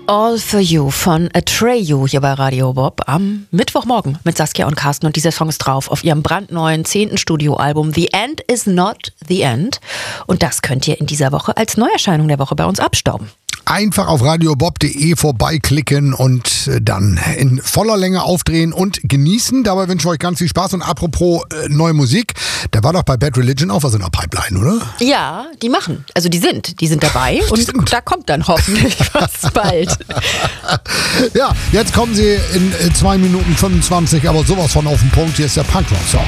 All for You von Atreyu hier bei Radio Bob am Mittwochmorgen mit Saskia und Carsten. Und dieser Song ist drauf auf ihrem brandneuen 10. Studioalbum The End is Not the End. Und das könnt ihr in dieser Woche als Neuerscheinung der Woche bei uns abstauben. Einfach auf radiobob.de vorbeiklicken und dann in voller Länge aufdrehen und genießen. Dabei wünsche ich euch ganz viel Spaß. Und apropos neue Musik, da war doch bei Bad Religion auch was in der Pipeline, oder? Ja, die machen. Also die sind dabei und da kommt dann hoffentlich was bald. Ja, jetzt kommen sie in 2 Minuten 25, aber sowas von auf den Punkt. Hier ist der Punkrock-Song.